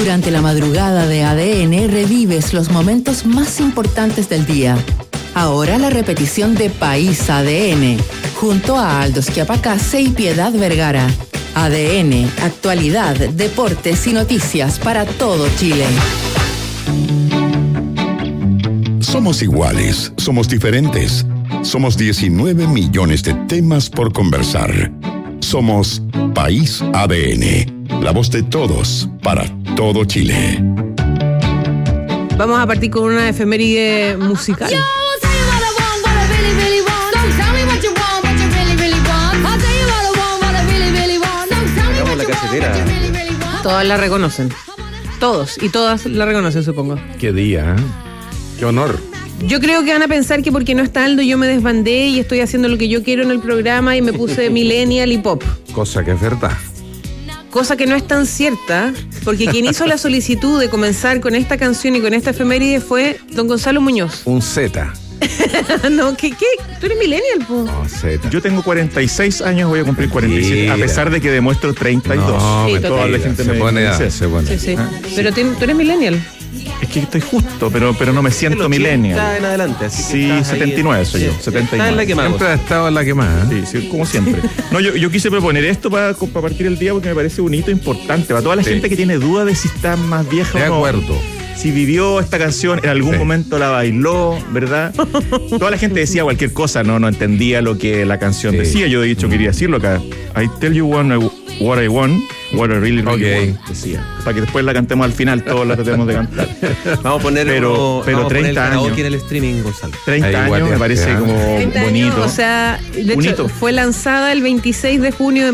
Durante la madrugada de ADN revives los momentos más importantes del día. Ahora la repetición de País ADN, junto a Aldo Schiapacase y Piedad Vergara. ADN, actualidad, deportes y noticias para todo Chile. Somos iguales, somos diferentes. Somos 19 millones de temas por conversar. Somos País ADN, la voz de todos para todo Chile. Vamos a partir con una efeméride musical. Hagamos la casetera. Todas la reconocen. Todos y todas la reconocen, supongo. Qué día, ¿eh? Qué honor. Yo creo que van a pensar que porque no está Aldo yo me desbandé y estoy haciendo lo que yo quiero en el programa y me puse millennial y pop. Cosa que es verdad. Cosa que no es tan cierta, porque quien hizo la solicitud de comenzar con esta canción y con esta efeméride fue don Gonzalo Muñoz. Un Z. No, ¿qué? ¿Tú eres millennial, po? No, Z. Yo tengo 46 años, voy a cumplir 47, Mira. a pesar de que demuestro 32. No, Sí, me total. la gente se me pone dice edad, eso. se pone. Sí, sí. Ah, Pero tú eres millennial. Es que estoy justo, pero no me siento Está millennial. en adelante, así que Sí, estás ahí 79 soy yo, Sí, 79. Está en la que más. Siempre ha estado en la quemada. ¿eh? Sí, como siempre. No, yo quise proponer esto para partir el día porque me parece un hito importante para toda la Sí. gente que tiene dudas de si está más vieja De o no. acuerdo. Si vivió esta canción, en algún Sí. momento la bailó, ¿verdad? Toda la gente decía cualquier cosa, no entendía lo que la canción Sí. decía. Yo de hecho quería decirlo acá. I tell you what I want, what I really Ok. want, decía. Para que después la cantemos al final, todos la tratemos de cantar. Vamos a poner, Pero vamos a poner 30 el karaoke años. en el streaming, Gonzalo. 30 Ahí, años guateaste, me parece ¿eh? como 30 bonito. años, o sea, de Un hecho, hito. fue lanzada el 26 de junio de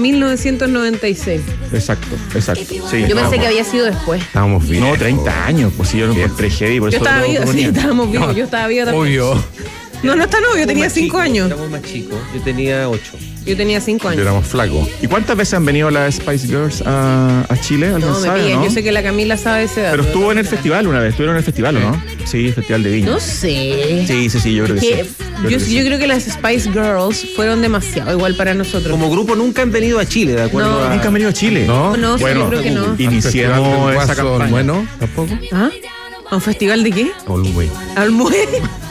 1996. Exacto. Sí, Yo no, pensé que había sido después. Estábamos bien. No, 30 años, pues sí, yo lo encontré heavy, por Yo eso estaba lo viva, sí, proponía. estábamos vivos, yo estaba viva también. Obvio. No está novio, tenía 5 años. Éramos más chicos. Yo tenía 8. Yo tenía 5 años. Éramos flacos. ¿Y cuántas veces han venido las Spice Girls a Chile? ¿Alguien No, me sabe, pillan, no? yo sé que la Camila sabe ese dato. Pero estuvo en el festival una vez, estuvieron en el festival, ¿o no? Sí, Festival de Viña. No sé. Sí, yo creo que Que sí. yo creo que las Spice Girls fueron demasiado igual para nosotros. Como grupo nunca han venido a Chile, ¿de acuerdo? No. a- ¿Nunca han venido a Chile? ¿No? No, sí, Bueno, yo creo que no. iniciamos esa campaña. Bueno, tampoco. ¿Ah? ¿A un festival de qué? Olmué. Almué.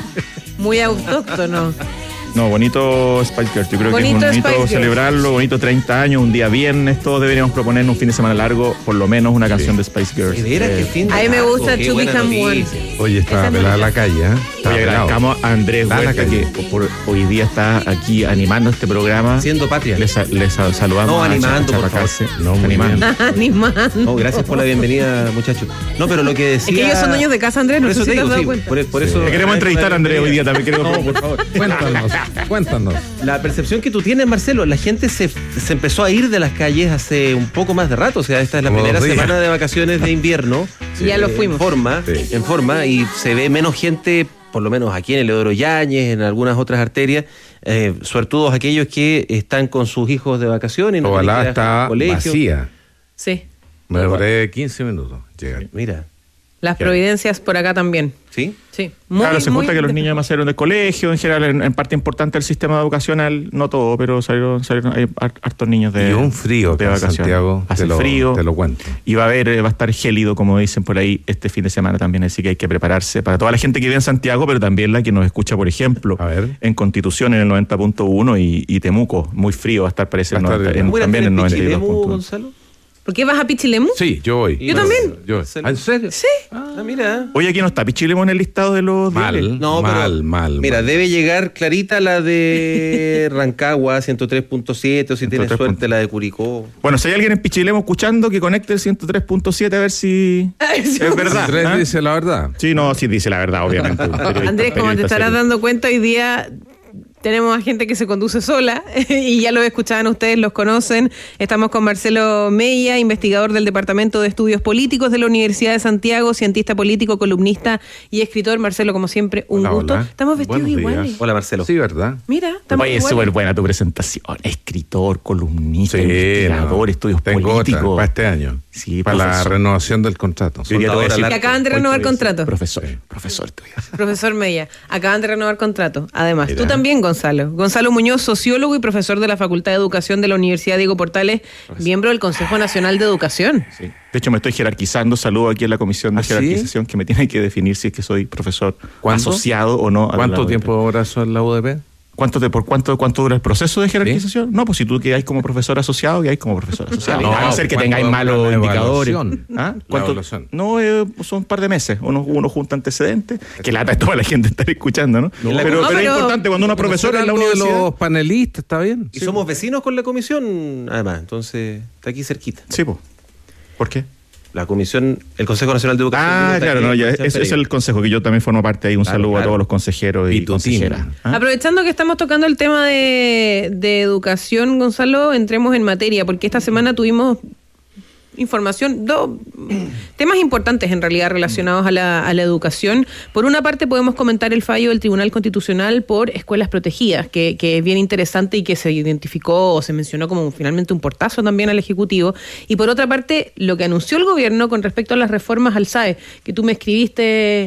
Muy autóctono. No, bonito Spice Girls. Yo creo Bonito que es Spice bonito Girls. celebrarlo, bonito 30 años, un día viernes. Todos deberíamos proponer un fin de semana largo, por lo menos una canción de Spice Girls. ¿De veras? ¿Qué fin de A mí me largo? gusta Qué To buena Become One. noticia. Oye, estaba Esa pelada no- la calle, ¿eh? Estaba Oye, pelado. agradecamos a Andrés Dale, Huerta, calle. que hoy día está aquí animando este programa. Haciendo patria. Les saludamos. No, a animando, por Chapacase. No, muy animando. Ni más. No, gracias por la bienvenida, muchachos. No, pero lo que decía... Es que ellos son dueños de casa, Andrés, no Por sé eso si te te has digo, dado sí, cuenta. por eso... Te queremos entrevistar a Andrés hoy día también. Queremos... No, por favor. Cuéntanos. La percepción que tú tienes, Marcelo, la gente se empezó a ir de las calles hace un poco más de rato. O sea, esta es la Como primera 2 días. semana de vacaciones de invierno. Ya lo fuimos. Sí. En forma, y se ve menos gente, por lo menos aquí en el Leodoro Yáñez, en algunas otras arterias, suertudos aquellos que están con sus hijos de vacaciones. Y no tienen Ojalá que dejar está al colegio. vacía. Sí. Me demoré 15 minutos llegar. Mira, Las providencias por acá también. ¿sí? Sí. Claro, se junta que los niños más salieron del colegio, en general, en parte importante del sistema educacional, no todo, pero salieron hay hartos niños de Y un frío de acá en vacaciones. Santiago, Hace te lo frío. cuento. Y va a estar gélido, como dicen por ahí, este fin de semana también, así que hay que prepararse para toda la gente que vive en Santiago, pero también la que nos escucha, por ejemplo, A ver. en Constitución en el 90.1 y Temuco, muy frío va a estar, parece, Va a estar en- ¿Cómo era también en el Pichilemu, 92.1. Gonzalo? ¿Por qué vas a Pichilemu? Sí, yo voy. Yo también. ¿En serio? Sí. Ah, mira. Oye, aquí no está Pichilemu en el listado de los diales. Mal, No, pero, mal. Mira, debe llegar clarita la de Rancagua, 103.7, o si tienes 103. suerte la de Curicó. Bueno, si hay alguien en Pichilemu escuchando, que conecte el 103.7 a ver si es verdad. Andrés ¿ah? dice la verdad. Sí, no, sí dice la verdad, obviamente. Andrés, como te estarás dando cuenta, hoy día tenemos a gente que se conduce sola y ya lo escuchaban ustedes, los conocen. Estamos con Marcelo Mella, investigador del Departamento de Estudios Políticos de la Universidad de Santiago, cientista político, columnista y escritor. Marcelo, como siempre, un Hola, gusto. hola. Estamos vestidos Buenos días. iguales. Hola, Marcelo. Sí, ¿verdad? Mira, estamos Oye, es iguales. súper buena tu presentación. Escritor, columnista, Sí, investigador, estudios tengo políticos. otra para este año. Sí, para la profesor. renovación del contrato. Sí, ya te voy a decir. Que acaban de Hoy renovar te voy a decir, contrato. Profesor, te voy a decir. Profesor Mella, acaban de renovar contrato. Además, Mira. tú también, Gonzalo. Gonzalo Muñoz, sociólogo y profesor de la Facultad de Educación de la Universidad Diego Portales, miembro del Consejo Nacional de Educación. Sí. De hecho, me estoy jerarquizando. Saludo aquí en la comisión de jerarquización que me tiene que definir si es que soy profesor asociado o no. ¿Cuánto tiempo ahora son la UDP? ¿Cuánto dura el proceso de jerarquización? ¿Sí? No, pues si tú quedáis como profesor asociado, quedáis como profesor asociado. No, a no ser que tengáis malos indicadores. ¿Ah? No, son un par de meses. Uno junta antecedentes. Que lata toda la gente estar escuchando, ¿no? Pero es importante cuando una profesora en la universidad. De los panelistas, ¿está bien? Y somos vecinos con la comisión, además. Entonces, está aquí cerquita. Sí, pues. ¿Por qué? La comisión, el Consejo Nacional de Educación. Claro, es el consejo que yo también formo parte ahí. Un saludo a todos los consejeros y consejeras. Aprovechando que estamos tocando el tema de educación, Gonzalo, entremos en materia, porque esta semana tuvimos información, temas importantes en realidad relacionados a la educación. Por una parte podemos comentar el fallo del Tribunal Constitucional por escuelas protegidas, que es bien interesante y que se identificó o se mencionó como finalmente un portazo también al Ejecutivo. Y por otra parte, lo que anunció el gobierno con respecto a las reformas al SAE, que tú me escribiste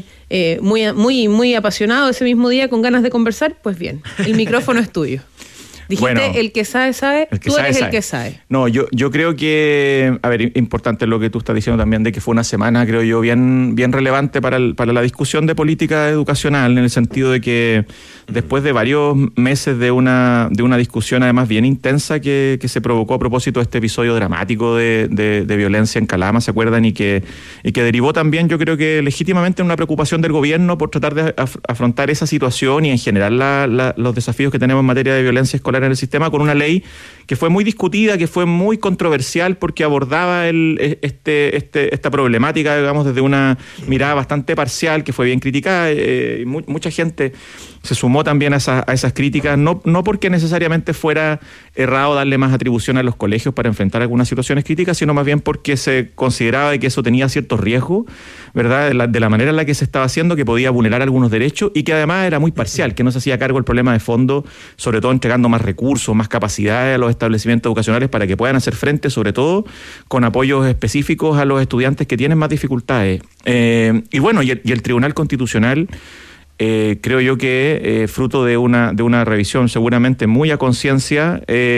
muy apasionado ese mismo día con ganas de conversar. Pues bien, el micrófono es tuyo. Dijiste, el que sabe, tú eres el que sabe. No, yo creo que, importante lo que tú estás diciendo también, de que fue una semana, creo yo, bien relevante para la discusión de política educacional, en el sentido de que después de varios meses de una discusión además bien intensa que se provocó a propósito de este episodio dramático de violencia en Calama, ¿se acuerdan? Y que derivó también, yo creo que legítimamente, en una preocupación del gobierno por tratar de afrontar esa situación y en general los desafíos que tenemos en materia de violencia escolar en el sistema, con una ley que fue muy discutida, que fue muy controversial porque abordaba esta problemática, digamos, desde una mirada bastante parcial, que fue bien criticada. Mucha gente se sumó también a esas críticas, no porque necesariamente fuera errado darle más atribución a los colegios para enfrentar algunas situaciones críticas, sino más bien porque se consideraba que eso tenía ciertos riesgos, ¿verdad? De la manera en la que se estaba haciendo, que podía vulnerar algunos derechos y que además era muy parcial, que no se hacía cargo del problema de fondo, sobre todo entregando más recursos, más capacidades a los establecimientos educacionales para que puedan hacer frente, sobre todo con apoyos específicos a los estudiantes que tienen más dificultades. Y el Tribunal Constitucional, creo yo que fruto de una revisión seguramente muy a conciencia,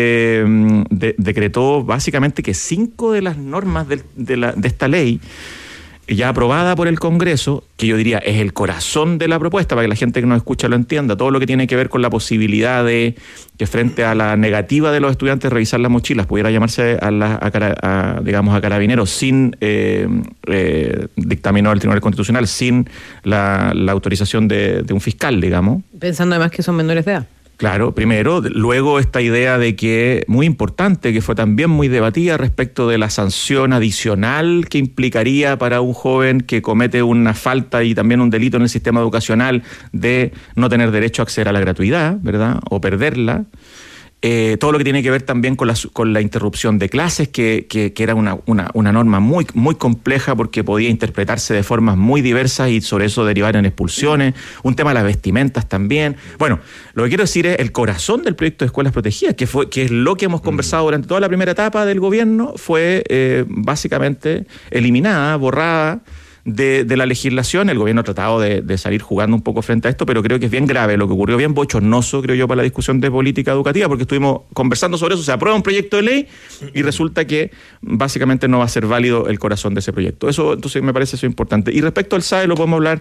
decretó básicamente que 5 de las normas de esta ley, ya aprobada por el Congreso, que yo diría es el corazón de la propuesta, para que la gente que nos escucha lo entienda, todo lo que tiene que ver con la posibilidad de que frente a la negativa de los estudiantes revisar las mochilas pudiera llamarse a carabineros sin dictaminó el Tribunal Constitucional, sin la autorización de un fiscal, digamos. Pensando además que son menores de edad. Claro, primero, luego esta idea de que, muy importante, que fue también muy debatida respecto de la sanción adicional que implicaría para un joven que comete una falta y también un delito en el sistema educacional de no tener derecho a acceder a la gratuidad, ¿verdad? O perderla. Todo lo que tiene que ver también con la interrupción de clases, que era una norma muy, muy compleja porque podía interpretarse de formas muy diversas y sobre eso derivar en expulsiones. Un tema de las vestimentas también. Bueno, lo que quiero decir es el corazón del proyecto de escuelas protegidas, que es lo que hemos conversado durante toda la primera etapa del gobierno, fue básicamente eliminada, borrada de la legislación. El gobierno ha tratado de salir jugando un poco frente a esto, pero creo que es bien grave lo que ocurrió, bien bochornoso, creo yo, para la discusión de política educativa, porque estuvimos conversando sobre eso. Se aprueba un proyecto de ley y resulta que básicamente no va a ser válido el corazón de ese proyecto. Eso, entonces, me parece eso importante. Y respecto al SAE, lo podemos hablar.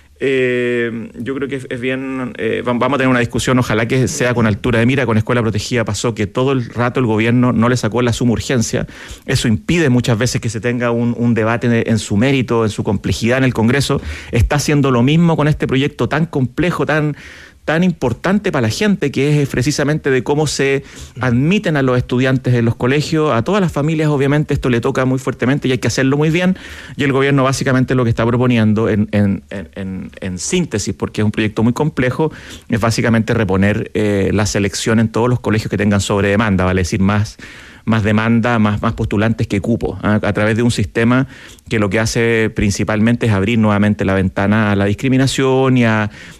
Yo creo que es bien, vamos a tener una discusión, ojalá que sea con altura de mira. Con escuela protegida pasó que todo el rato el gobierno no le sacó la suma urgencia. Eso impide muchas veces que se tenga un debate en su mérito, en su complejidad en el Congreso. Está haciendo lo mismo con este proyecto tan complejo, tan importante para la gente, que es precisamente de cómo se admiten a los estudiantes en los colegios. A todas las familias, obviamente, esto le toca muy fuertemente y hay que hacerlo muy bien. Y el gobierno básicamente lo que está proponiendo en síntesis, porque es un proyecto muy complejo, es básicamente reponer la selección en todos los colegios que tengan sobredemanda, vale decir más demanda, más postulantes que cupo, a través de un sistema que lo que hace principalmente es abrir nuevamente la ventana a la discriminación y a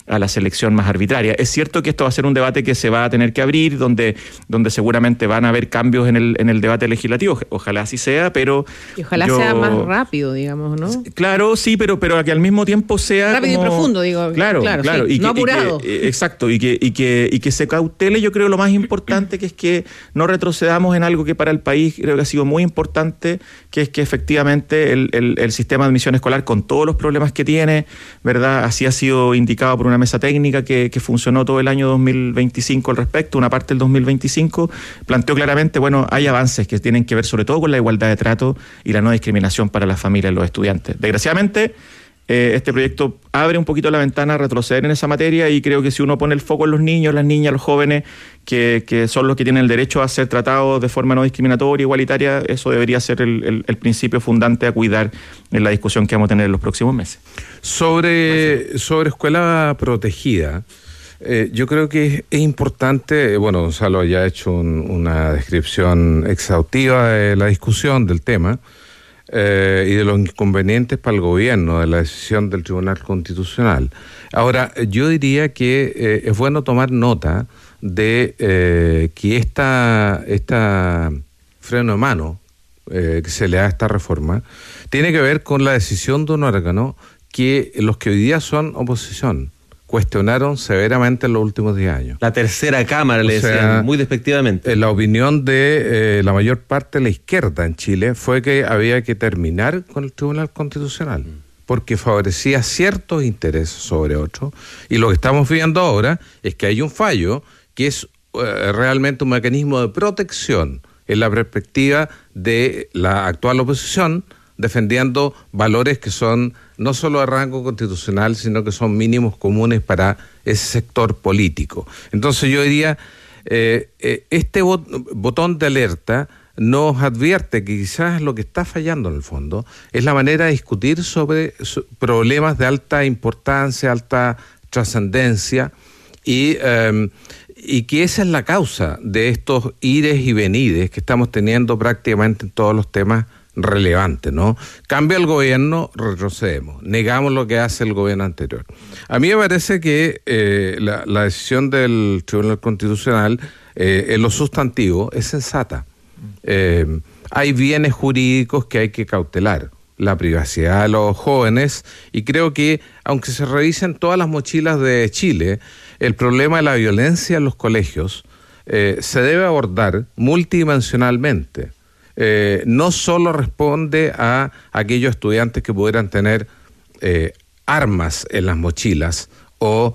a la selección más arbitraria. Es cierto que esto va a ser un debate que se va a tener que abrir, donde seguramente van a haber cambios en el debate legislativo. Ojalá así sea, pero... Y ojalá sea más rápido, digamos, ¿no? Claro, sí, pero que al mismo tiempo sea rápido como, y profundo, digo. Claro. Sí, no apurado. Exacto, y que se cautele, yo creo, lo más importante, que es que no retrocedamos en algo que para el país creo que ha sido muy importante, que es que efectivamente el sistema de admisión escolar, con todos los problemas que tiene, ¿verdad? Así ha sido indicado por una mesa técnica que funcionó todo el año 2025 al respecto, una parte del 2025, planteó claramente, bueno, hay avances que tienen que ver sobre todo con la igualdad de trato y la no discriminación para las familias y los estudiantes. Desgraciadamente, este proyecto abre un poquito la ventana a retroceder en esa materia, y creo que si uno pone el foco en los niños, las niñas, los jóvenes, que son los que tienen el derecho a ser tratados de forma no discriminatoria, igualitaria, eso debería ser el principio fundante a cuidar en la discusión que vamos a tener en los próximos meses. Sobre escuela protegida, yo creo que es importante, bueno, Gonzalo ya ha hecho una descripción exhaustiva de la discusión del tema, y de los inconvenientes para el gobierno de la decisión del Tribunal Constitucional. Ahora, yo diría que es bueno tomar nota de que esta freno de mano que se le da a esta reforma tiene que ver con la decisión de un órgano que los que hoy día son oposición cuestionaron severamente en los últimos 10 años. La tercera cámara, le decían muy despectivamente. La opinión de la mayor parte de la izquierda en Chile fue que había que terminar con el Tribunal Constitucional, porque favorecía ciertos intereses sobre otros, y lo que estamos viendo ahora es que hay un fallo que es realmente un mecanismo de protección en la perspectiva de la actual oposición, defendiendo valores que son no solo de rango constitucional, sino que son mínimos comunes para ese sector político. Entonces yo diría, este botón de alerta nos advierte que quizás lo que está fallando en el fondo es la manera de discutir sobre problemas de alta importancia, alta trascendencia, y que esa es la causa de estos ires y venides que estamos teniendo prácticamente en todos los temas relevante, ¿no? Cambia el gobierno, retrocedemos, negamos lo que hace el gobierno anterior. A mí me parece que la decisión del Tribunal Constitucional en lo sustantivo es sensata. Hay bienes jurídicos que hay que cautelar, la privacidad de los jóvenes, y creo que aunque se revisen todas las mochilas de Chile, el problema de la violencia en los colegios se debe abordar multidimensionalmente. No solo responde a aquellos estudiantes que pudieran tener armas en las mochilas o,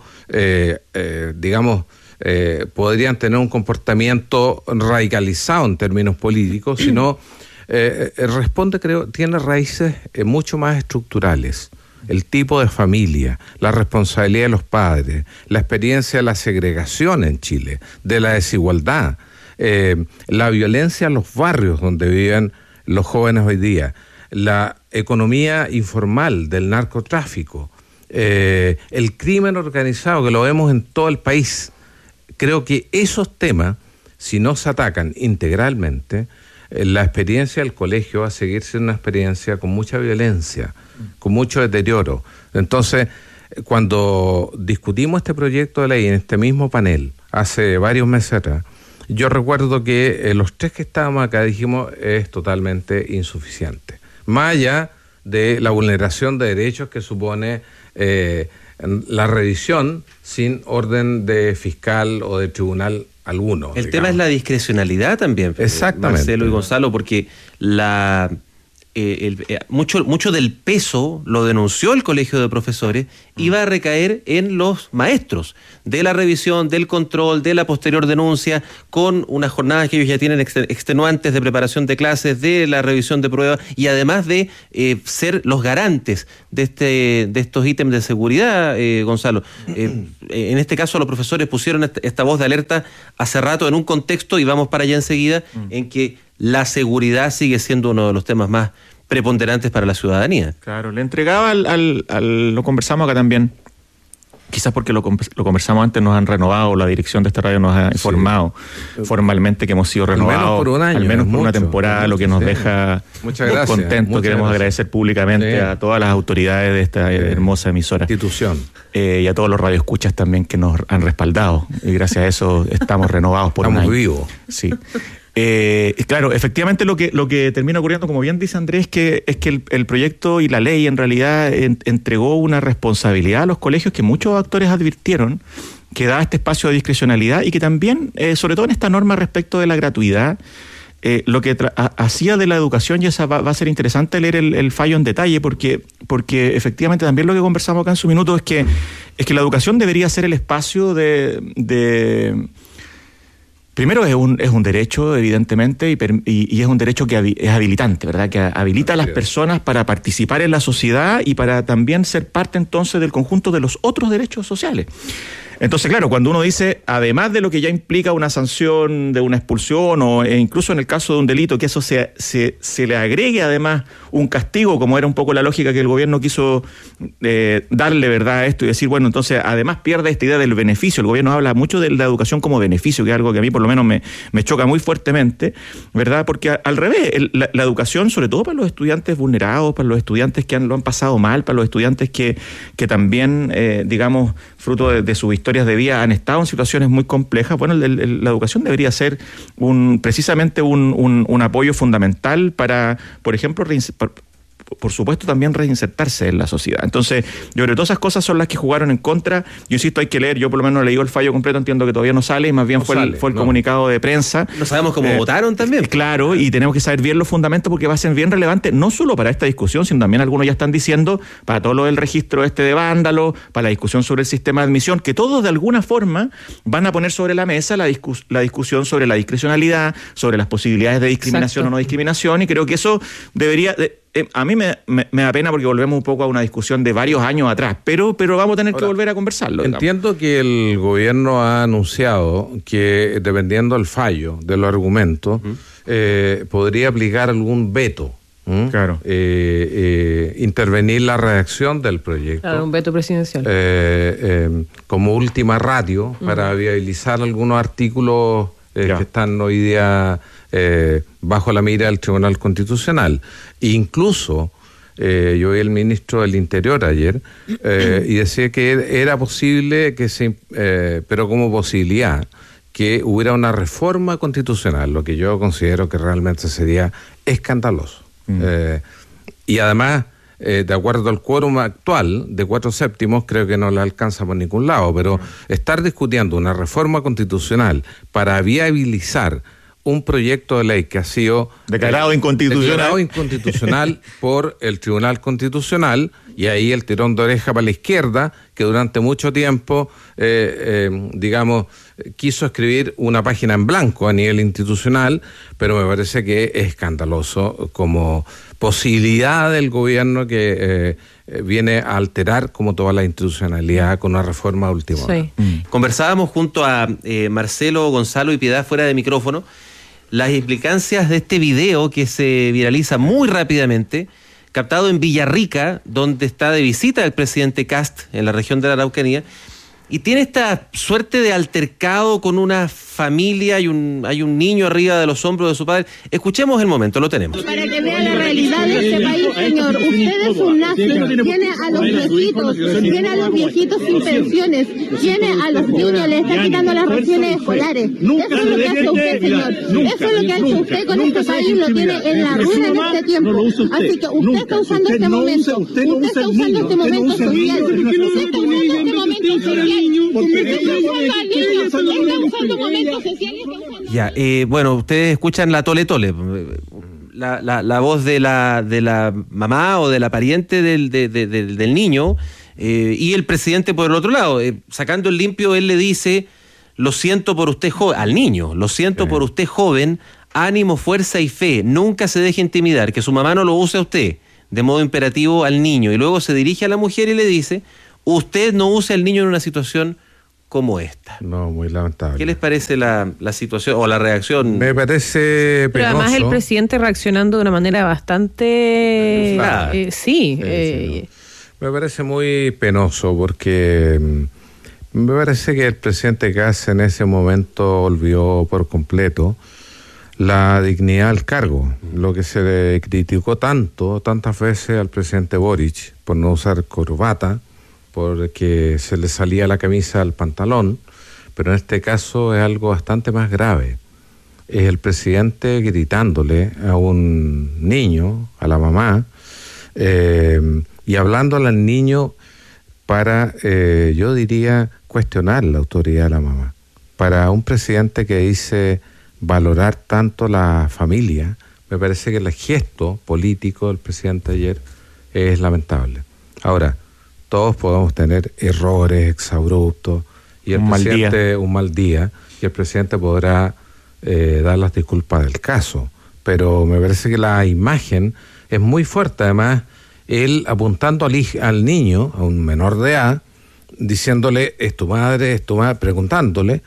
podrían tener un comportamiento radicalizado en términos políticos, sino responde, creo, tiene raíces mucho más estructurales. El tipo de familia, la responsabilidad de los padres, la experiencia de la segregación en Chile, de la desigualdad, la violencia en los barrios donde viven los jóvenes hoy día, la economía informal del narcotráfico, el crimen organizado que lo vemos en todo el país. Creo que esos temas, si no se atacan integralmente, la experiencia del colegio va a seguir siendo una experiencia con mucha violencia, con mucho deterioro. Entonces, cuando discutimos este proyecto de ley en este mismo panel, hace varios meses atrás, yo recuerdo que los tres que estábamos acá dijimos es totalmente insuficiente. Más allá de la vulneración de derechos que supone la revisión sin orden de fiscal o de tribunal alguno. El tema es la discrecionalidad también, exactamente, Marcelo y Gonzalo, porque mucho del peso, lo denunció el Colegio de Profesores, iba a recaer en los maestros, de la revisión, del control, de la posterior denuncia, con unas jornadas que ellos ya tienen extenuantes de preparación de clases, de la revisión de pruebas, y además de ser los garantes de estos ítems de seguridad, Gonzalo. En este caso los profesores pusieron esta voz de alerta hace rato en un contexto, y vamos para allá enseguida, en que la seguridad sigue siendo uno de los temas más preponderantes para la ciudadanía. Claro, le entregaba lo conversamos acá también, quizás porque lo conversamos antes, nos han renovado, la dirección de esta radio nos ha informado formalmente que hemos sido renovados, al menos por un año, al menos por mucho, una temporada, lo que nos deja muy contentos. Queremos agradecer públicamente a todas las autoridades de esta hermosa emisora. Institución. Y a todos los radioescuchas también que nos han respaldado. Y gracias a eso estamos renovados por un año. Estamos vivos. Sí. Claro, efectivamente lo que termina ocurriendo, como bien dice Andrés, es que el proyecto y la ley en realidad entregó una responsabilidad a los colegios que muchos actores advirtieron que da este espacio de discrecionalidad y que también, sobre todo en esta norma respecto de la gratuidad, lo que hacía de la educación, y esa va a ser interesante leer el fallo en detalle, porque efectivamente también lo que conversamos acá en su minuto es que la educación debería ser el espacio de primero es un derecho, evidentemente, y es un derecho que es habilitante, ¿verdad? Que habilita a las personas para participar en la sociedad y para también ser parte entonces del conjunto de los otros derechos sociales. Entonces, claro, cuando uno dice, además de lo que ya implica una sanción de una expulsión e incluso en el caso de un delito, que eso se le agregue además un castigo, como era un poco la lógica que el gobierno quiso darle, ¿verdad?, a esto y decir, bueno, entonces además pierde esta idea del beneficio. El gobierno habla mucho de la educación como beneficio, que es algo que a mí por lo menos me choca muy fuertemente, ¿verdad? Porque al revés, la educación, sobre todo para los estudiantes vulnerados, para los estudiantes que lo han pasado mal, para los estudiantes que también, digamos, fruto de sus historias de vida han estado en situaciones muy complejas, bueno, la educación debería ser precisamente un apoyo fundamental para, por ejemplo, por supuesto, también reinsertarse en la sociedad. Entonces, yo creo que todas esas cosas son las que jugaron en contra. Yo insisto, hay que leer, yo por lo menos leí el fallo completo, entiendo que todavía no sale, y más bien fue el comunicado de prensa. No sabemos cómo votaron también. Claro, y tenemos que saber bien los fundamentos porque va a ser bien relevante, no solo para esta discusión, sino también algunos ya están diciendo, para todo lo del registro de vándalo, para la discusión sobre el sistema de admisión, que todos de alguna forma van a poner sobre la mesa la discusión sobre la discrecionalidad, sobre las posibilidades de discriminación o no discriminación, y creo que eso debería... a mí me da pena porque volvemos un poco a una discusión de varios años atrás, pero vamos a tener que volver a conversarlo. Entiendo que el gobierno ha anunciado que, dependiendo del fallo, de los argumentos, podría aplicar algún veto. Claro. Intervenir la redacción del proyecto. Claro, un veto presidencial. Como última ratio, para viabilizar algunos artículos que están hoy día bajo la mira del Tribunal Constitucional. Incluso yo vi al ministro del Interior ayer y decía que era posible pero como posibilidad, que hubiera una reforma constitucional, lo que yo considero que realmente sería escandaloso. Y además, de acuerdo al quórum actual de 4/7, creo que no le alcanza por ningún lado, pero estar discutiendo una reforma constitucional para viabilizar un proyecto de ley que ha sido declarado inconstitucional por el Tribunal Constitucional, y ahí el tirón de oreja para la izquierda, que durante mucho tiempo, quiso escribir una página en blanco a nivel institucional, pero me parece que es escandaloso como posibilidad del gobierno que viene a alterar como toda la institucionalidad con una reforma última hora. Conversábamos junto a Marcelo, Gonzalo y Piedad fuera de micrófono las implicancias de este video que se viraliza muy rápidamente, captado en Villarrica, donde está de visita el presidente Kast en la región de la Araucanía, y tiene esta suerte de altercado con una familia, hay un niño arriba de los hombros de su padre. Escuchemos el momento, lo tenemos. Para que vea la realidad de este país, señor. Usted es un nazi, tiene a los viejitos sin pensiones, tiene a los niños, le está quitando las raciones escolares. Eso es lo que hace usted, señor. Eso es lo que ha hecho usted con este país, lo tiene en la ruina en este tiempo. Así que usted está usando este momento, usted está usando este momento social, usted está usando este momento social. Ya, bueno, ustedes escuchan la tole tole, la voz de la mamá o de la pariente del niño, y el presidente por el otro lado, sacando el limpio, él le dice: lo siento por usted joven, al niño, lo siento por usted joven, ánimo, fuerza y fe, nunca se deje intimidar, que su mamá no lo use a usted, de modo imperativo al niño, y luego se dirige a la mujer y le dice: usted no use al niño en una situación como esta. No, muy lamentable. ¿Qué les parece la situación o la reacción? Me parece penoso. Pero además el presidente reaccionando de una manera bastante... Me parece muy penoso porque Me parece que el presidente Kast en ese momento olvidó por completo la dignidad del cargo, lo que se le criticó tantas veces al presidente Boric por no usar corbata, porque se le salía la camisa al pantalón, pero en este caso es algo bastante más grave. Es el presidente gritándole a un niño, a la mamá, y hablándole al niño para, yo diría, cuestionar la autoridad de la mamá. Para un presidente que dice valorar tanto la familia, me parece que el gesto político del presidente ayer es lamentable. Ahora, todos podemos tener errores, exabruptos, y el presidente un mal día, y el presidente podrá dar las disculpas del caso, pero me parece que la imagen es muy fuerte. Además, él apuntando al niño, a un menor de edad, diciéndole, es tu madre, preguntándole,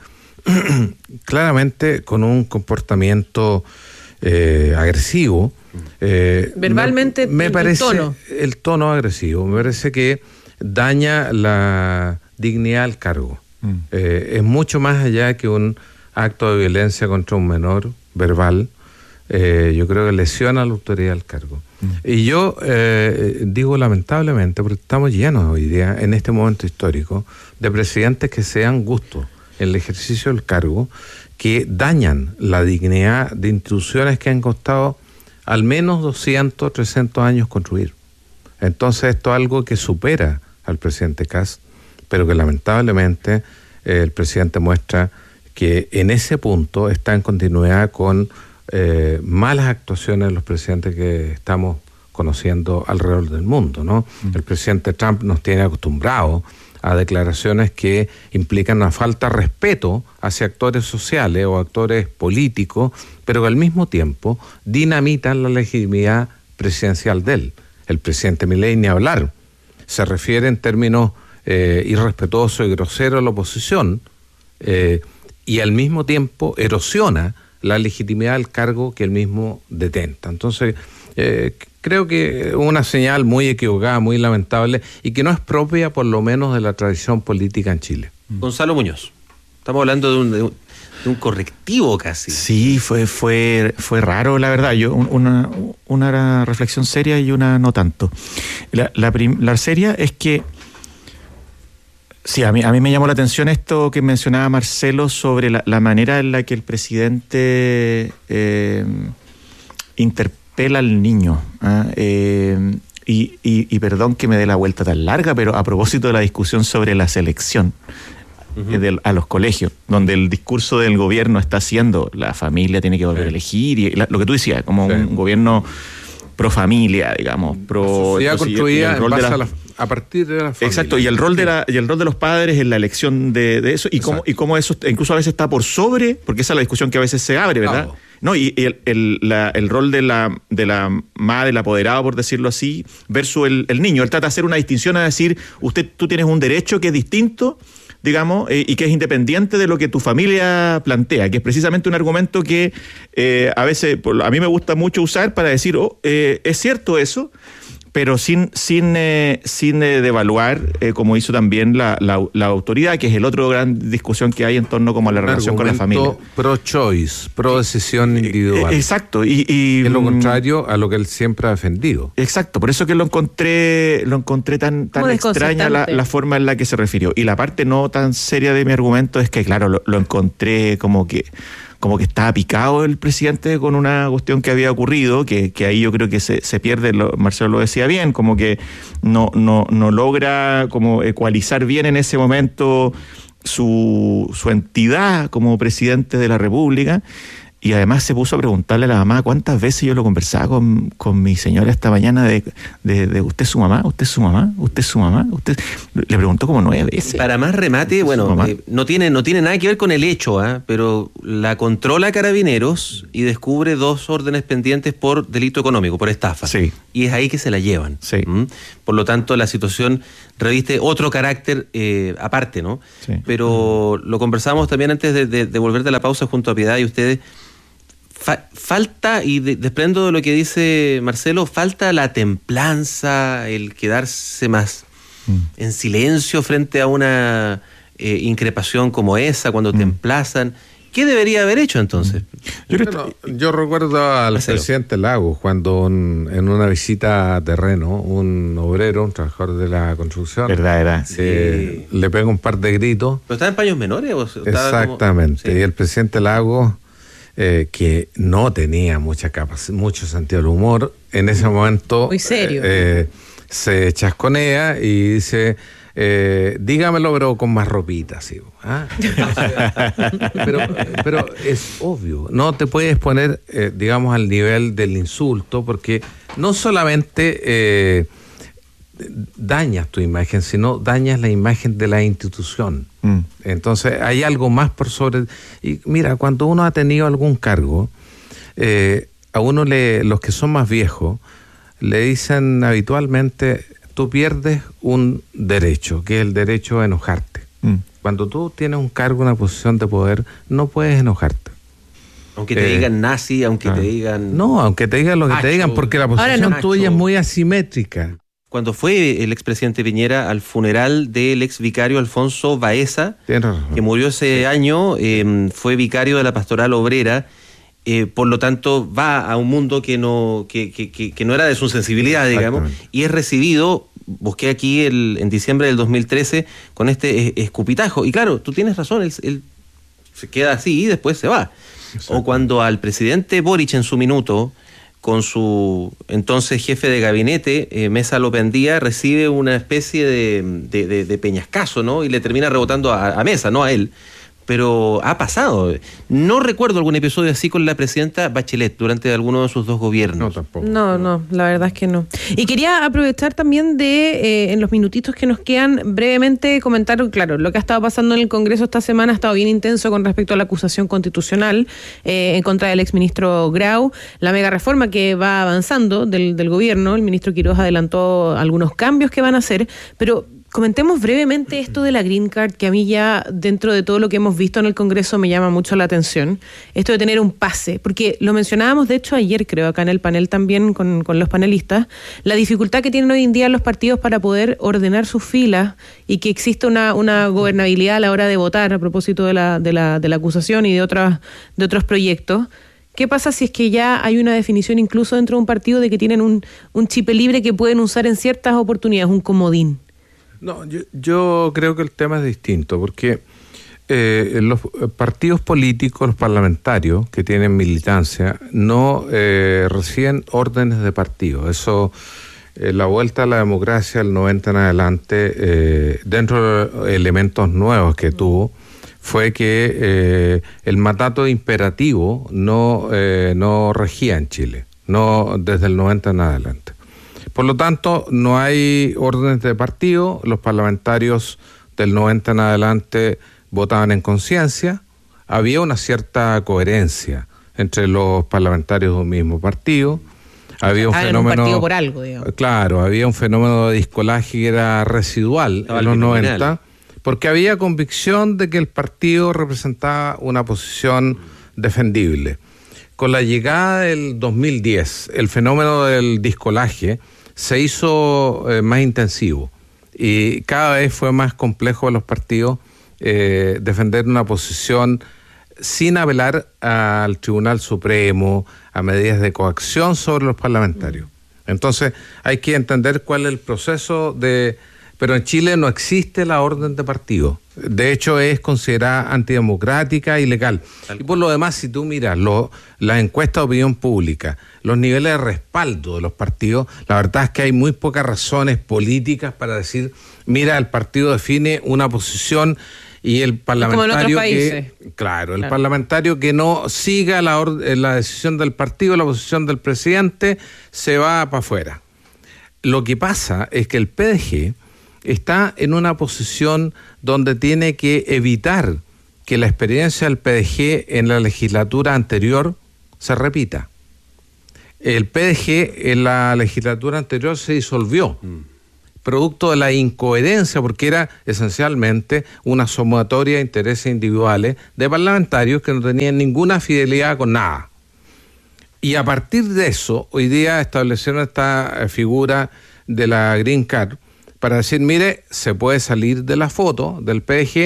claramente con un comportamiento agresivo. Verbalmente, me parece el tono agresivo, me parece que daña la dignidad del cargo. Es mucho más allá que un acto de violencia contra un menor verbal. Yo creo que lesiona la autoridad del cargo. Y yo digo lamentablemente, porque estamos llenos hoy día, en este momento histórico, de presidentes que se dan gusto en el ejercicio del cargo, que dañan la dignidad de instituciones que han costado al menos 200, 300 años construir. Entonces esto es algo que supera al presidente Kast, pero que lamentablemente el presidente muestra que en ese punto está en continuidad con malas actuaciones de los presidentes que estamos conociendo alrededor del mundo, ¿no? El presidente Trump nos tiene acostumbrados a declaraciones que implican una falta de respeto hacia actores sociales o actores políticos, pero que al mismo tiempo dinamitan la legitimidad presidencial de él. El presidente Milei, ni hablar, se refiere en términos irrespetuosos y groseros a la oposición, y al mismo tiempo erosiona la legitimidad del cargo que él mismo detenta. Entonces, creo que es una señal muy equivocada, muy lamentable, y que no es propia, por lo menos, de la tradición política en Chile. Gonzalo Muñoz, estamos hablando de un correctivo casi. Sí, fue raro, la verdad. Yo una reflexión seria y una no tanto. La seria es que sí, a mí me llamó la atención esto que mencionaba Marcelo sobre la manera en la que el presidente interpela al niño. Y perdón que me dé la vuelta tan larga, pero a propósito de la discusión sobre la selección a los colegios, donde el discurso del gobierno está siendo la familia tiene que volver a elegir, y lo que tú decías, como un gobierno pro familia, digamos, pro sociedad construida en base a partir de la familia. Exacto, y el rol de los padres en la elección de eso, y cómo eso incluso a veces está por sobre, porque esa es la discusión que a veces se abre, ¿verdad? Claro. No, y el rol de la madre, el apoderado, por decirlo así, versus el niño. Él trata de hacer una distinción, a decir, tú tienes un derecho que es distinto, digamos, y que es independiente de lo que tu familia plantea, que es precisamente un argumento que a veces a mí me gusta mucho usar para decir, es cierto eso, pero sin devaluar, como hizo también la autoridad, que es el otro gran discusión que hay en torno como a la relación con la familia. Pro-choice, pro-decisión individual. Exacto. Y es lo contrario a lo que él siempre ha defendido. Exacto, por eso que lo encontré tan extraña la forma en la que se refirió. Y la parte no tan seria de mi argumento es que, claro, lo encontré como que estaba picado el presidente con una cuestión que había ocurrido, que ahí yo creo que se pierde, Marcelo lo decía bien, como que no logra como ecualizar bien en ese momento su entidad como presidente de la República. Y además se puso a preguntarle a la mamá cuántas veces yo lo conversaba con mi señora esta mañana de ¿usted es su mamá? ¿Usted es su mamá? ¿Usted es su mamá? ¿Usted? Le preguntó como 9 veces. Para más remate, bueno, no tiene nada que ver con el hecho, pero la controla Carabineros y descubre 2 órdenes pendientes por delito económico, por estafa. Sí. Y es ahí que se la llevan. Sí. Por lo tanto, la situación reviste otro carácter aparte, ¿no? Sí. Pero lo conversamos también antes de volver de la pausa junto a Piedad y ustedes. Falta, y desprendo de lo que dice Marcelo, falta la templanza, el quedarse más en silencio frente a una increpación como esa, cuando te emplazan. ¿Qué debería haber hecho entonces? Yo recuerdo al presidente Lagos cuando en una visita a terreno, un obrero, un trabajador de la construcción, Verdad. le pega un par de gritos. ¿Pero estaba en paños menores? Exactamente. Como... Sí. Y el presidente Lagos, que no tenía mucho sentido del humor, en ese momento muy serio, se chasconea y dice... dígamelo, pero con más ropita, ¿sí? ¿Ah? pero es obvio, no te puedes poner, digamos, al nivel del insulto, porque no solamente dañas tu imagen, sino dañas la imagen de la institución. Entonces hay algo más por sobre. Y mira, cuando uno ha tenido algún cargo, a uno los que son más viejos le dicen habitualmente: tú pierdes un derecho, que es el derecho a enojarte. Cuando tú tienes un cargo, una posición de poder, no puedes enojarte. Aunque te digan nazi, aunque te digan... No, aunque te digan lo que te digan, porque la posición tuya es muy asimétrica. Cuando fue el expresidente Piñera al funeral del ex vicario Alfonso Baeza, que murió ese año, fue vicario de la Pastoral Obrera, por lo tanto va a un mundo que no era de su sensibilidad, digamos, y es recibido, busqué aquí en diciembre del 2013, con este escupitajo. Y claro, tú tienes razón, él se queda así y después se va. O cuando al presidente Boric en su minuto, con su entonces jefe de gabinete, Mesa Lopendía, recibe una especie de peñascazo, ¿no? Y le termina rebotando a Mesa, no a él. Pero ha pasado. No recuerdo algún episodio así con la presidenta Bachelet durante alguno de sus dos gobiernos. No, tampoco. No, la verdad es que no. Y quería aprovechar también en los minutitos que nos quedan, brevemente comentar, claro, lo que ha estado pasando en el Congreso esta semana ha estado bien intenso con respecto a la acusación constitucional en contra del exministro Grau, la mega reforma que va avanzando del gobierno. El ministro Quiroz adelantó algunos cambios que van a hacer, pero... comentemos brevemente esto de la Green Card, que a mí ya, dentro de todo lo que hemos visto en el Congreso, me llama mucho la atención. Esto de tener un pase, porque lo mencionábamos, de hecho, ayer, creo, acá en el panel también con los panelistas, la dificultad que tienen hoy en día los partidos para poder ordenar sus filas y que exista una gobernabilidad a la hora de votar, a propósito de la acusación y de otros proyectos. ¿Qué pasa si es que ya hay una definición incluso dentro de un partido de que tienen un chip libre que pueden usar en ciertas oportunidades, un comodín? No, yo creo que el tema es distinto, porque los partidos políticos, los parlamentarios que tienen militancia, no reciben órdenes de partido. Eso, la vuelta a la democracia del 90 en adelante, dentro de elementos nuevos que tuvo, fue que el mandato imperativo no regía en Chile, no desde el 90 en adelante. Por lo tanto, no hay órdenes de partido, los parlamentarios del 90 en adelante votaban en conciencia, había una cierta coherencia entre los parlamentarios de un mismo partido, había un fenómeno... un partido por algo, digamos. Claro, había un fenómeno de discolaje que era residual en los 90, porque había convicción de que el partido representaba una posición defendible. Con la llegada del 2010, el fenómeno del discolaje se hizo más intensivo y cada vez fue más complejo a los partidos defender una posición sin apelar al Tribunal Supremo, a medidas de coacción sobre los parlamentarios. Entonces hay que entender cuál es el proceso de... Pero en Chile no existe la orden de partido. De hecho, es considerada antidemocrática y ilegal. Y por lo demás, si tú miras las encuestas de opinión pública, los niveles de respaldo de los partidos, la verdad es que hay muy pocas razones políticas para decir, mira, el partido define una posición y el parlamentario parlamentario que no siga la decisión del partido, la posición del presidente, se va para afuera. Lo que pasa es que el PDG está en una posición donde tiene que evitar que la experiencia del PDG en la legislatura anterior se repita. El PDG en la legislatura anterior se disolvió, producto de la incoherencia, porque era esencialmente una sumatoria de intereses individuales de parlamentarios que no tenían ninguna fidelidad con nada. Y a partir de eso, hoy día establecieron esta figura de la Green Card, para decir, mire, se puede salir de la foto del PDG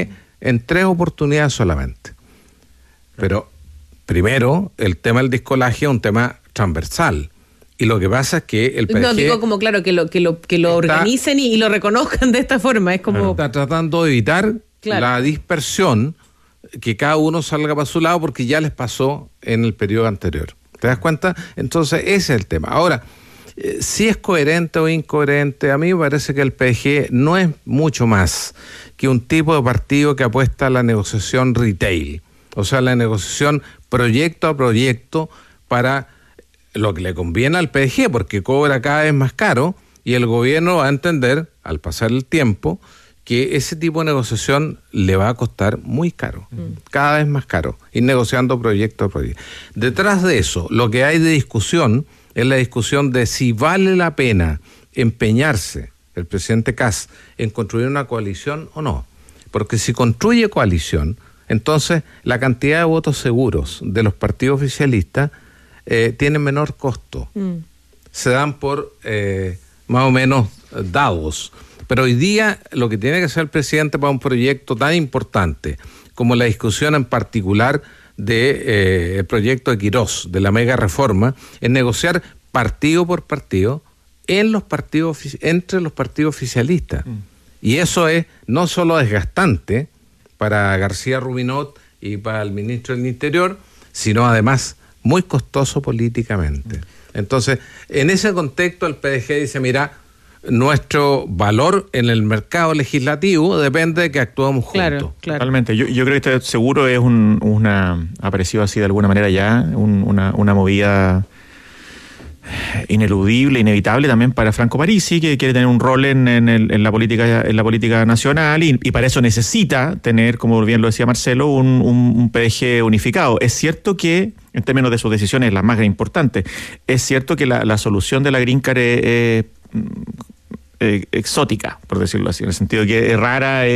en 3 oportunidades solamente. Pero primero, el tema del discolaje es un tema transversal. Y lo que pasa es que el PDG... No, digo como claro, que lo organicen y lo reconozcan de esta forma. Es como... Está tratando de evitar la dispersión, que cada uno salga para su lado, porque ya les pasó en el periodo anterior. ¿Te das cuenta? Entonces, ese es el tema. Ahora, si es coherente o incoherente, a mí me parece que el PDG no es mucho más que un tipo de partido que apuesta a la negociación retail. O sea, la negociación proyecto a proyecto para lo que le conviene al PDG, porque cobra cada vez más caro y el gobierno va a entender, al pasar el tiempo, que ese tipo de negociación le va a costar muy caro, cada vez más caro, ir negociando proyecto a proyecto. Detrás de eso, lo que hay de discusión es la discusión de si vale la pena empeñarse el presidente Kast en construir una coalición o no. Porque si construye coalición, entonces la cantidad de votos seguros de los partidos oficialistas tiene menor costo. Se dan por más o menos dados. Pero hoy día lo que tiene que hacer el presidente para un proyecto tan importante como la discusión en particular de el proyecto de Quirós, de la mega reforma, es negociar partido por partido entre los partidos oficialistas. Y eso es no solo desgastante para García Rubinot y para el ministro del Interior, sino además muy costoso políticamente. Entonces, en ese contexto el PDG dice, mira, nuestro valor en el mercado legislativo depende de que actuemos juntos. Claro. Totalmente. Yo creo que este seguro es ha aparecido así de alguna manera ya, una movida ineludible, inevitable también para Franco Parisi, que quiere tener un rol en la política nacional y para eso necesita tener, como bien lo decía Marcelo, un PDG unificado. Es cierto que, en términos de sus decisiones, las más importantes, es cierto que la solución de la Green Card es exótica, por decirlo así, en el sentido que es rara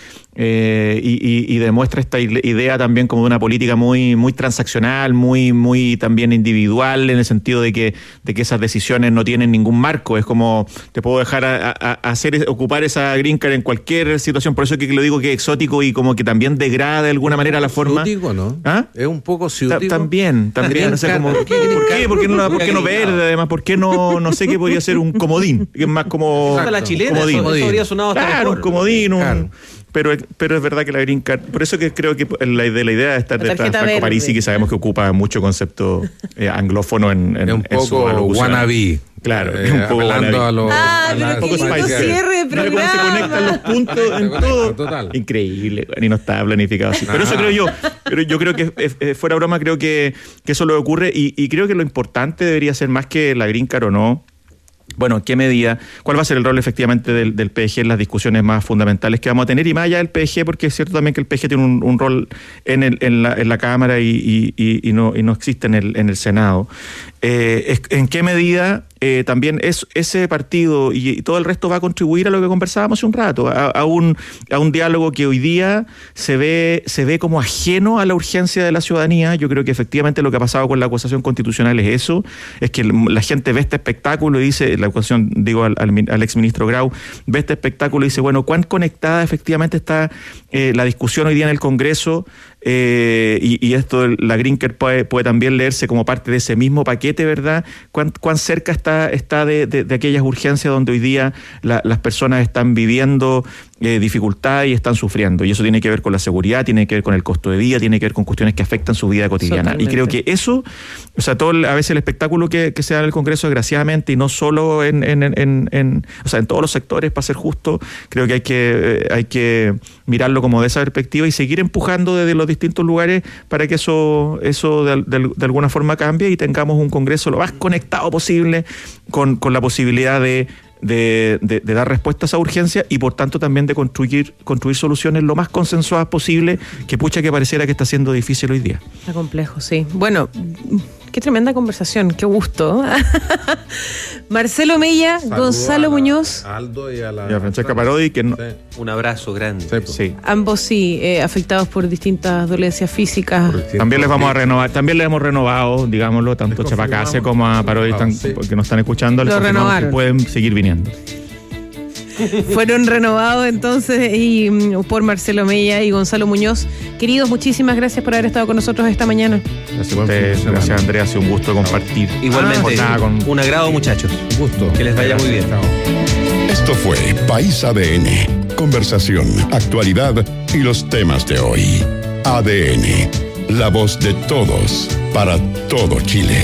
y demuestra esta idea también como de una política muy, muy transaccional, muy también individual, en el sentido de que esas decisiones no tienen ningún marco. Es como te puedo dejar ocupar esa green card en cualquier situación. Por eso es que lo digo que es exótico y como que también degrada de alguna manera la forma. Ciútico, ¿no? ¿Ah? Es un poco ciútico. También. O sea, como, ¿por qué no verde? Además, ¿por qué no sé qué podría ser un comodín? Que es más como la chilena, comodín. Eso habría sonado hasta claro, mejor. un comodín, Pero es verdad que la Green Card, por eso que creo que la idea de estar detrás de Franco Parisi, que sabemos que ocupa mucho concepto anglófono en un poco su alocución. Wannabe. Claro, es un poco hablando a los... pero qué lindo cierre de programa. Se conectan los puntos en todo. Total. Increíble, y no está planificado así. Pero eso creo yo. Pero yo creo que, fuera broma, creo que eso lo ocurre y creo que lo importante debería ser más que la Green Card o no. Bueno, ¿en qué medida? ¿Cuál va a ser el rol efectivamente del PDG en las discusiones más fundamentales que vamos a tener? Y más allá del PDG, porque es cierto también que el PDG tiene un rol en la Cámara y no existe en el Senado. ¿En qué medida también ese partido y todo el resto va a contribuir a lo que conversábamos hace un rato, a un diálogo que hoy día se ve como ajeno a la urgencia de la ciudadanía? Yo creo que efectivamente lo que ha pasado con la acusación constitucional es eso, es que la gente ve este espectáculo y dice, la acusación, digo al exministro Grau, ve este espectáculo y dice, bueno, ¿cuán conectada efectivamente está la discusión hoy día en el Congreso? Y esto, la Green Card puede también leerse como parte de ese mismo paquete, ¿verdad? ¿Cuán cerca está de aquellas urgencias donde hoy día las personas están viviendo dificultad y están sufriendo? Y eso tiene que ver con la seguridad, tiene que ver con el costo de vida, tiene que ver con cuestiones que afectan su vida cotidiana. Totalmente. Y creo que eso, o sea, a veces el espectáculo que se da en el Congreso, desgraciadamente, y no solo en todos los sectores, para ser justo, creo que hay que mirarlo como de esa perspectiva y seguir empujando desde los distintos lugares para que eso de alguna forma cambie y tengamos un Congreso lo más conectado posible con la posibilidad de dar respuestas a urgencias y por tanto también de construir soluciones lo más consensuadas posible, que que pareciera que está siendo difícil hoy día. Está complejo, sí. Bueno, qué tremenda conversación, qué gusto. Marcelo Mella, Gonzalo Muñoz. A Aldo y a Francesca Parodi, que un abrazo grande. Sí. Ambos afectados por distintas dolencias físicas. También les vamos a renovar, también les hemos renovado, digámoslo, tanto a Chapacase como a Parodi, porque nos están escuchando, les confirmamos que pueden seguir viniendo. fueron renovados entonces y por Marcelo Mella y Gonzalo Muñoz. Queridos, muchísimas gracias por haber estado con nosotros esta mañana. Gracias a ustedes, gracias Andrea, ha sido un gusto compartir. Igualmente, un agrado, muchachos. Un gusto. Que les vaya muy bien. Esto fue País ADN. Conversación, actualidad y los temas de hoy. ADN, la voz de todos, para todo Chile.